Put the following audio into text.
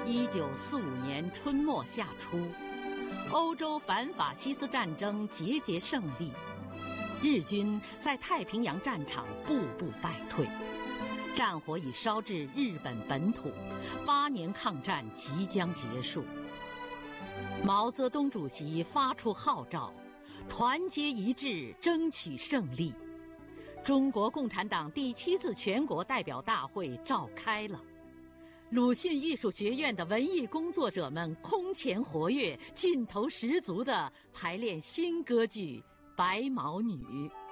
1945年春末夏初，欧洲反法西斯战争节节胜利，日军在太平洋战场步步败退，战火已烧至日本本土，8年抗战即将结束。毛泽东主席发出号召，团结一致，争取胜利。中国共产党第7次全国代表大会召开了。鲁迅艺术学院的文艺工作者们空前活跃，劲头十足地排练新歌剧《白毛女》。